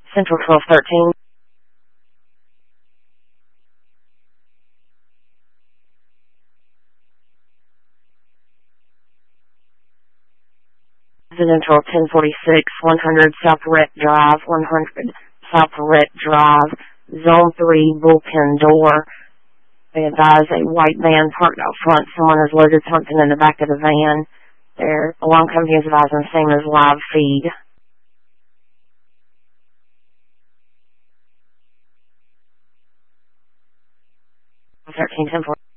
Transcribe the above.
Central 1213. Residential 1046, 100 South Rhett Drive, 100 South Rhett Drive, Zone 3, bullpen door. They advise a white van parked out front. Someone has loaded something in the back of the van. Their alarm company is advising the same as live feed. 1310.